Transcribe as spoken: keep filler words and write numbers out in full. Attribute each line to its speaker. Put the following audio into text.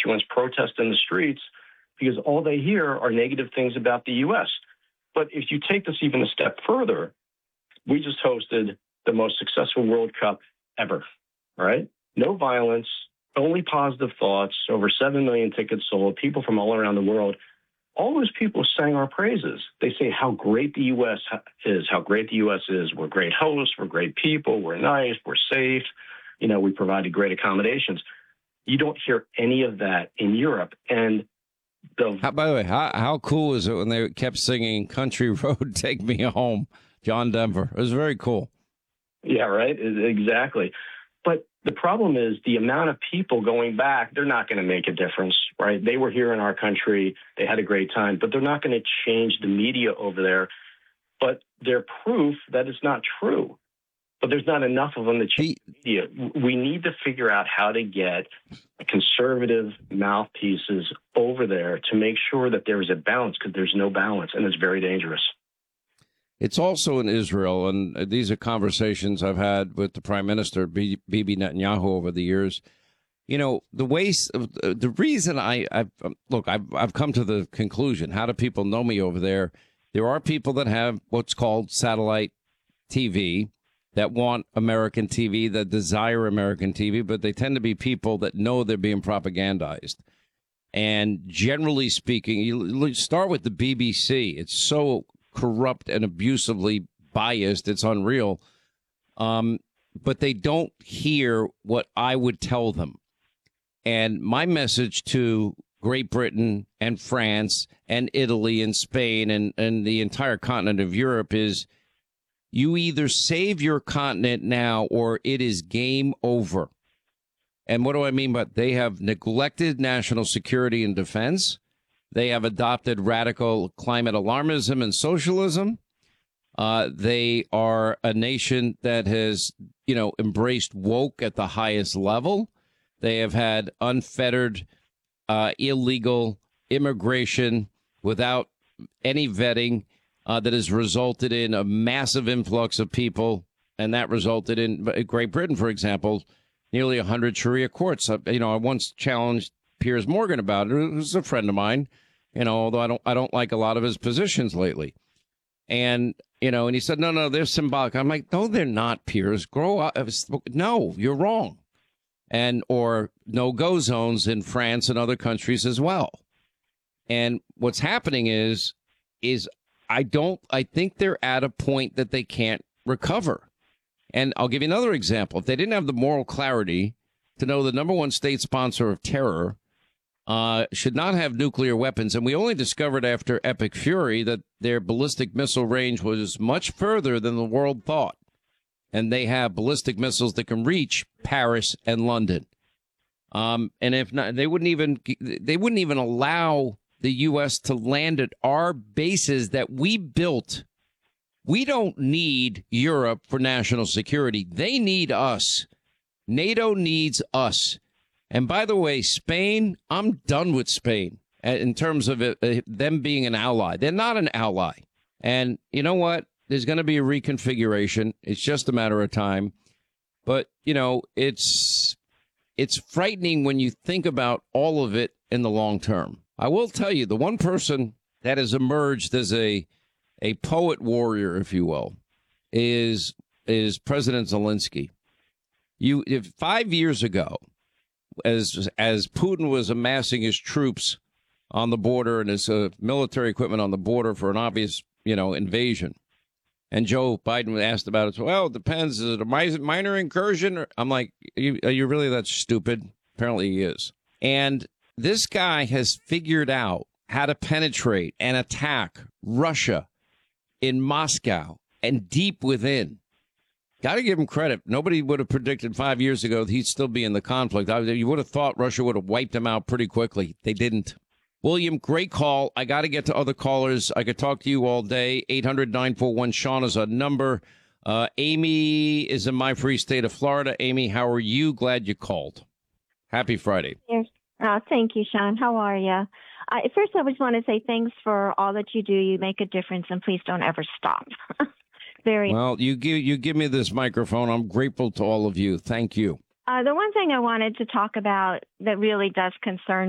Speaker 1: constituents protest in the streets because all they hear are negative things about the U S. But if you take this even a step further, we just hosted the most successful World Cup ever, right? No violence, only positive thoughts, over seven million tickets sold, people from all around the world. All those people sang our praises. They say how great the U S is, how great the U S is. We're great hosts, we're great people, we're nice, we're safe. You know, we provided great accommodations. You don't hear any of that in Europe. And the
Speaker 2: how, by the way, how how cool is it when they kept singing "Country Road, Take Me Home," John Denver? It was very cool.
Speaker 1: Yeah, right. Exactly. But the problem is the amount of people going back, they're not going to make a difference, right? They were here in our country. They had a great time, but they're not going to change the media over there. But they're proof that it's not true. But there's not enough of them to change the media. We need to figure out how to get conservative mouthpieces over there to make sure that there is a balance, because there's no balance, and it's very dangerous.
Speaker 2: It's also in Israel, and these are conversations I've had with the Prime Minister, Bibi Netanyahu, over the years. You know, the way, the reason I, I've, look, I've, I've come to the conclusion, how do people know me over there? There are people that have what's called satellite T V, that want American T V, that desire American T V, but they tend to be people that know they're being propagandized. And generally speaking, you start with the B B C. It's so corrupt and abusively biased. It's unreal. Um, but they don't hear what I would tell them. And my message to Great Britain and France and Italy and Spain and, and the entire continent of Europe is, you either save your continent now or it is game over. And what do I mean by that? They have neglected national security and defense. They have adopted radical climate alarmism and socialism. Uh, they are a nation that has, you know, embraced woke at the highest level. They have had unfettered, uh, illegal immigration without any vetting. Uh, that has resulted in a massive influx of people, and that resulted in Great Britain, for example, nearly one hundred Sharia courts. Uh, you know, I once challenged Piers Morgan about it, who's a friend of mine, you know, although I don't I don't like a lot of his positions lately. And, you know, and he said, no, no, they're symbolic. I'm like, no, they're not, Piers. Grow up. No, you're wrong. And or no-go zones in France and other countries as well. And what's happening is, is I don't I think they're at a point that they can't recover. And I'll give you another example. If they didn't have the moral clarity to know the number one state sponsor of terror uh, should not have nuclear weapons, and we only discovered after Epic Fury that their ballistic missile range was much further than the world thought. And they have ballistic missiles that can reach Paris and London. Um, and if not, they wouldn't even they wouldn't even allow the U S to land at our bases that we built. We don't need Europe for national security. They need us. NATO needs us. And by the way, Spain, I'm done with Spain in terms of it, uh, them being an ally. They're not an ally. And you know what? There's going to be a reconfiguration. It's just a matter of time. But, you know, it's it's frightening when you think about all of it in the long term. I will tell you, the one person that has emerged as a a poet warrior, if you will, is is President Zelensky. You, if five years ago, as as Putin was amassing his troops on the border and his uh, military equipment on the border for an obvious, you know, invasion, and Joe Biden was asked about it, so, well, it depends. Is it a minor incursion? I'm like, are you, are you really that stupid? Apparently he is. And this guy has figured out how to penetrate and attack Russia in Moscow and deep within. Got to give him credit. Nobody would have predicted five years ago that he'd still be in the conflict. You would have thought Russia would have wiped him out pretty quickly. They didn't. William, great call. I got to get to other callers. I could talk to you all day. eight hundred nine four one Sean is our number. Uh, Amy is in my free state of Florida. Amy, how are you? Glad you called. Happy Friday.
Speaker 3: Yes. Uh, thank you, Sean. How are you? Uh, first, I just want to say thanks for all that you do. You make a difference, and please don't ever stop. Very
Speaker 2: well. You give you give me this microphone. I'm grateful to all of you. Thank you.
Speaker 3: Uh, the one thing I wanted to talk about that really does concern